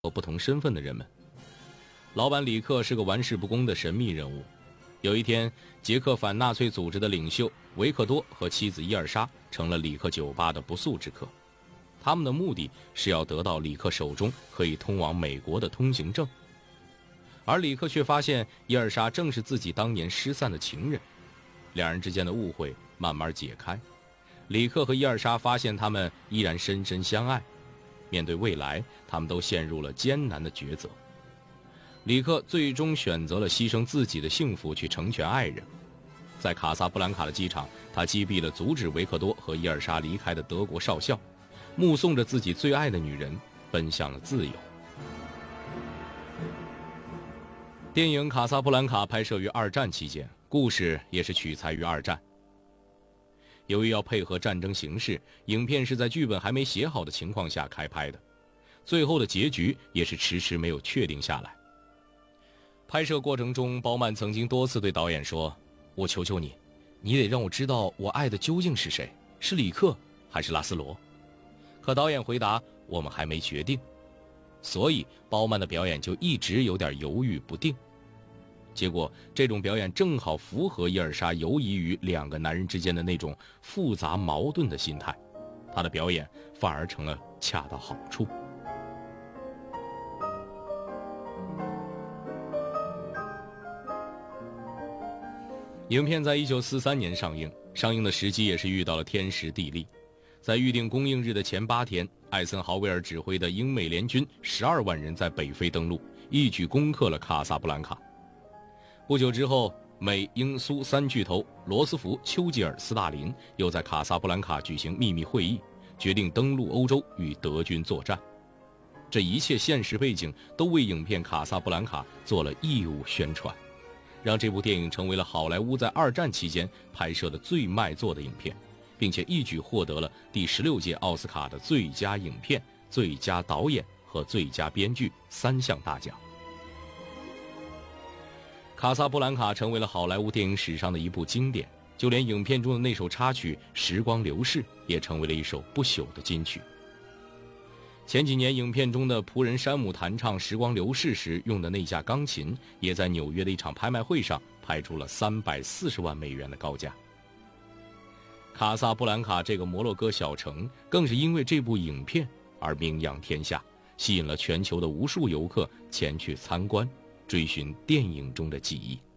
和不同身份的人们。老板里克是个玩世不恭的神秘人物。有一天，捷克反纳粹组织的领袖维克多和妻子伊尔莎成了里克酒吧的不速之客。他们的目的是要得到里克手中可以通往美国的通行证，而里克却发现伊尔莎正是自己当年失散的情人。两人之间的误会慢慢解开，里克和伊尔莎发现他们依然深深相爱。面对未来，他们都陷入了艰难的抉择。里克最终选择了牺牲自己的幸福去成全爱人。在卡萨布兰卡的机场，他击毙了阻止维克多和伊尔莎离开的德国少校，目送着自己最爱的女人奔向了自由。电影《卡萨布兰卡》拍摄于二战期间，故事也是取材于二战。由于要配合战争形势，影片是在剧本还没写好的情况下开拍的，最后的结局也是迟迟没有确定下来。拍摄过程中，包曼曾经多次对导演说：“我求求你，你得让我知道我爱的究竟是谁，是里克还是拉斯罗？”可导演回答：“我们还没决定。”所以包曼的表演就一直有点犹豫不定。结果这种表演正好符合伊尔莎游移于两个男人之间的那种复杂矛盾的心态，他的表演反而成了恰到好处。影片在1943年上映的时机也是遇到了天时地利。在预定公映日的前8天，艾森豪威尔指挥的英美联军12万人在北非登陆，一举攻克了卡萨布兰卡。不久之后，美英苏三巨头罗斯福、丘吉尔、斯大林又在卡萨布兰卡举行秘密会议，决定登陆欧洲与德军作战。这一切现实背景都为影片《卡萨布兰卡》做了义务宣传，让这部电影成为了好莱坞在二战期间拍摄的最卖座的影片，并且一举获得了第16届奥斯卡的最佳影片、最佳导演和最佳编剧3项大奖。卡萨布兰卡成为了好莱坞电影史上的一部经典，就连影片中的那首插曲《时光流逝》也成为了一首不朽的金曲。前几年影片中的仆人山姆弹唱《时光流逝》时用的那架钢琴，也在纽约的一场拍卖会上拍出了340万美元的高价。卡萨布兰卡这个摩洛哥小城更是因为这部影片而名扬天下，吸引了全球的无数游客前去参观，追寻电影中的记忆。